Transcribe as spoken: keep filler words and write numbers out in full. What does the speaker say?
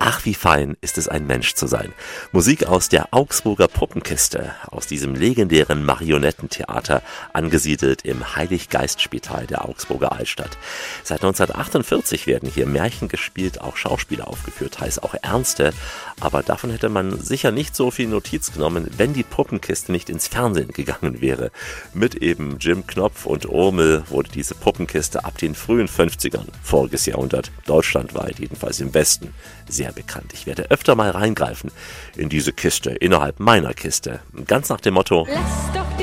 Ach, wie fein ist es, ein Mensch zu sein. Musik aus der Augsburger Puppenkiste, aus diesem legendären Marionettentheater, angesiedelt im Heilig-Geist-Spital der Augsburger Altstadt. Seit neunzehnhundertachtundvierzig werden hier Märchen gespielt, auch Schauspieler aufgeführt, heißt auch ernste. Aber davon hätte man sicher nicht so viel Notiz genommen, wenn die Puppenkiste nicht ins Fernsehen gegangen wäre. Mit eben Jim Knopf und Urmel wurde diese Puppenkiste ab den frühen fünfzigern, voriges Jahrhundert, deutschlandweit, jedenfalls im Westen, sehr bekannt. Ich werde öfter mal reingreifen in diese Kiste, innerhalb meiner Kiste. Ganz nach dem Motto: Lass doch